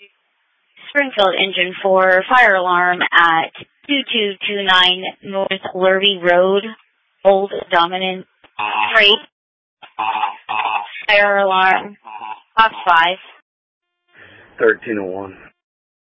Springfield Engine 4, fire alarm at 2229 North Lurvy Road, Old Dominant Freight. Fire alarm, box 5. 1301.